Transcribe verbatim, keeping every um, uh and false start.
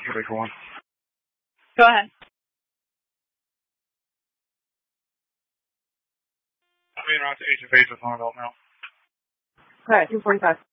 Here they go on. Go ahead. I'm being around to H F H with Honorable now. Okay, two forty-five.